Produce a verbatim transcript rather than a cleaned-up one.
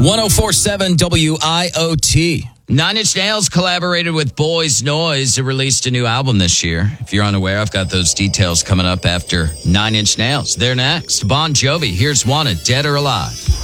one oh four point seven W I O T. Nine Inch Nails collaborated with Boys Noise and released a new album this year. If you're unaware, I've got those details coming up after Nine Inch Nails. They're next. Bon Jovi, here's Wanted, Dead or Alive.